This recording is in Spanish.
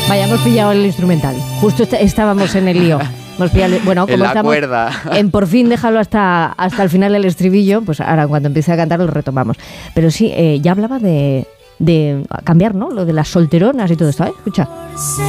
Vaya, hemos pillado el instrumental. Justo estábamos en el lío. Hemos pillado, bueno, como en la estamos cuerda. en por fin déjalo hasta el final del estribillo, pues ahora cuando empiece a cantar lo retomamos. Pero sí, ya hablaba de cambiar, ¿no? Lo de las solteronas y todo esto, ¿eh? Escucha.